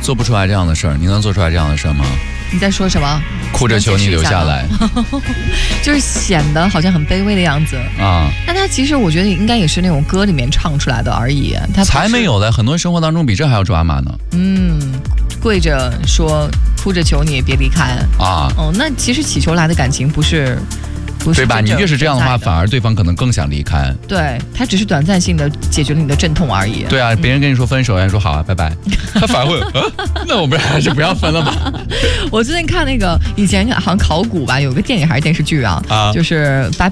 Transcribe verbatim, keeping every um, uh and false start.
做不出来这样的事儿，你能做出来这样的事儿吗？ 你在说什么？ 哭着求你留下来， 就是显得好像很卑微的样子啊。 但他其实我觉得应该也是那种歌里面唱出来的而已，他才没有嘞，很多生活当中比这还要抓马呢。 嗯，跪着说，哭着求你别离开啊。 哦，那其实祈求来的感情不是。 对吧？你越是这样的话，反而对方可能更想离开。 对，他只是短暂性的解决了你的阵痛而已。 对啊，别人跟你说分手，人家说好啊，拜拜，他反而会，啊、那我们还是不要分了吧。 我最近看那个以前好像考古吧，有个电影还是电视剧啊，啊就是把